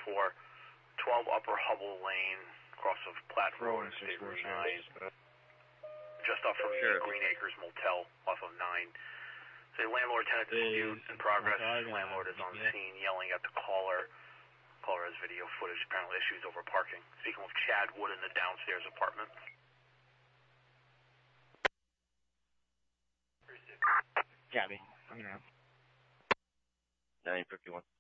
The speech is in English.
12 Upper Hubble Lane, across of Platte Road and State Route 9. Just off from the Green Acres Motel, off of 9. Say landlord-tenant dispute in progress. Landlord is on scene yelling at the caller. Caller has video footage, apparently issues over parking. Speaking with Chad Wood in the downstairs apartment. Gabby, I'm gonna 951.